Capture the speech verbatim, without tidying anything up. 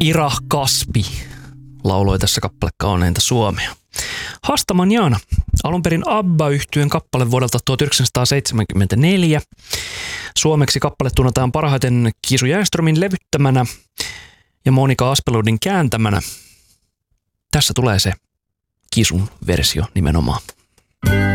Ira Kaspi lauloi tässä kappale Kauneinta Suomea. Hasta Manjana, alun perin ABBA-yhtyeen kappale vuodelta tuhatyhdeksänsataaseitsemänkymmentäneljä. Suomeksi kappale tunnetaan parhaiten Kisu Järnstromin levyttämänä ja Monika Aspelundin kääntämänä. Tässä tulee se Kisun versio nimenomaan.